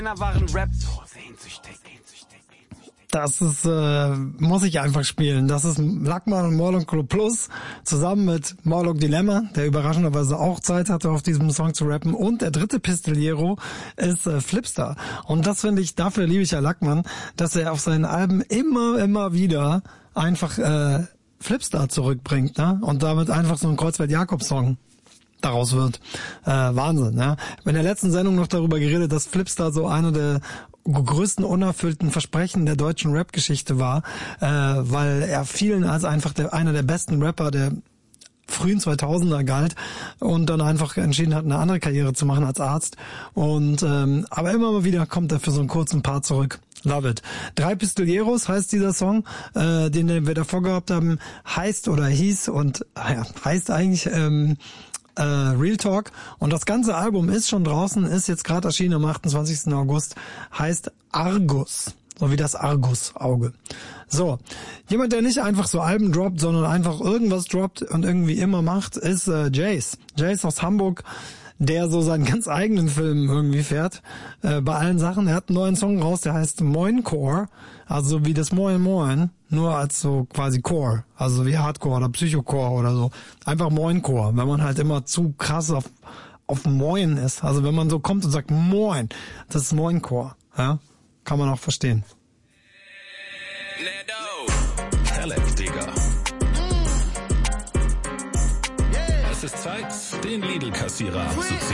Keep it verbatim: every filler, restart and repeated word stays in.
waren Rap so sehnsüchtig. Das ist, äh, muss ich einfach spielen. Das ist Lackmann und Morlock Plus zusammen mit Morlock Dilemma, der überraschenderweise auch Zeit hatte, auf diesem Song zu rappen. Und der dritte Pistoliero ist äh, Flipstar. Und das finde ich, dafür liebe ich ja Lackmann, dass er auf seinen Alben immer, immer wieder einfach äh, Flipstar zurückbringt, ne? Und damit einfach so ein Kreuzfeld-Jakobs-Song daraus wird. Äh, Wahnsinn, ja. In der letzten Sendung noch darüber geredet, dass Flipstar so einer der größten unerfüllten Versprechen der deutschen Rap-Geschichte war, äh, weil er vielen als einfach der, einer der besten Rapper der frühen zweitausender galt und dann einfach entschieden hat, eine andere Karriere zu machen als Arzt. Und ähm, aber immer mal wieder kommt er für so einen kurzen Part zurück. Love it. Drei Pistolieros heißt dieser Song, äh, den wir davor gehabt haben, heißt oder hieß und ja, heißt eigentlich ähm, äh, Real Talk. Und das ganze Album ist schon draußen, ist jetzt gerade erschienen am achtundzwanzigsten August, heißt Argus. So wie das Argus-Auge. So, jemand, der nicht einfach so Alben droppt, sondern einfach irgendwas droppt und irgendwie immer macht, ist äh, Jace. Jace aus Hamburg, der so seinen ganz eigenen Film irgendwie fährt, äh, bei allen Sachen. Er hat einen neuen Song raus, der heißt Moincore, also wie das Moin Moin, nur als so quasi Core, also wie Hardcore oder Psychocore oder so. Einfach Moincore, wenn man halt immer zu krass auf auf Moin ist. Also wenn man so kommt und sagt Moin, das ist Moincore, ja. Kann man auch verstehen. Talent, Digga. Es ist Zeit, den Lidl-Kassierer abzuziehen.